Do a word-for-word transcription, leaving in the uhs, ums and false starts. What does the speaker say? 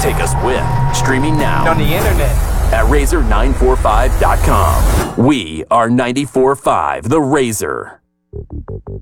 Take us with. Streaming now On the internet. at razor nine four five dot com. We are ninety-four point five The Razor.